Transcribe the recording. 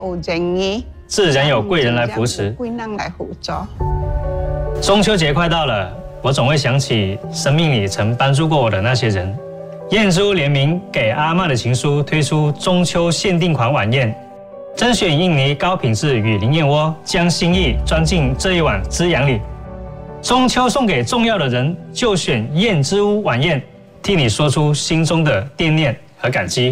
有人义， 自然有贵人来扶持， 贵人来辅助。 中秋节快到了，我总会想起生命里曾帮助过我的那些人。燕珠联名给阿嬷的情书推出中秋限定款晚宴，甄选印尼高品质雨林燕窝，将心意装进这一碗滋养里。中秋送给重要的人，就选燕之屋晚宴，替你说出心中的惦念和感激。